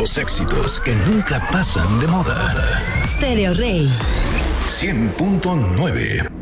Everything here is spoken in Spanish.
Los éxitos que nunca pasan de moda. Stereo Rey 100.9